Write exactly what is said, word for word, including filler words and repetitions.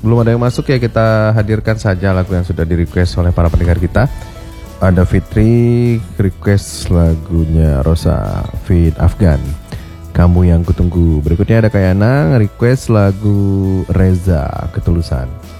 Belum ada yang masuk ya, kita hadirkan saja lagu yang sudah di request oleh para pendengar kita. Ada Fitri request lagunya Rosa Fit Afgan, Kamu Yang Kutunggu. Berikutnya ada Kayana request lagu Reza Ketulusan.